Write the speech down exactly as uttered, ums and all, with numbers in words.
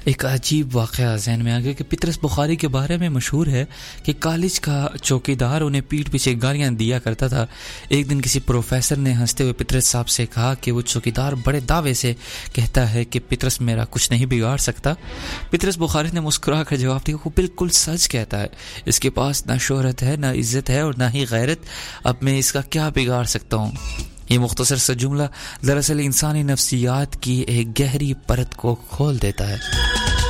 एक अजीब वाक़या ज़हन में आ गया कि पितरस बुखारी के बारे में मशहूर है कि कॉलेज का चौकीदार उन्हें पीठ पीछे गालियाँ दिया करता था। एक दिन किसी प्रोफेसर ने हंसते हुए पितरस साहब से कहा कि वो चौकीदार बड़े दावे से कहता है कि पितरस मेरा कुछ नहीं बिगाड़ सकता। पितरस बुखारी ने मुस्कुरा कर जवाब दिया, वो बिल्कुल सच कहता है, इसके पास ना शोहरत है, ना इज़्ज़त है और ना ही गैरत, अब मैं इसका क्या बिगाड़ सकता हूँ। ये मुख्तसर सा जुमला दरअसल इंसानी नफ्सियात की एक गहरी परत को खोल देता है।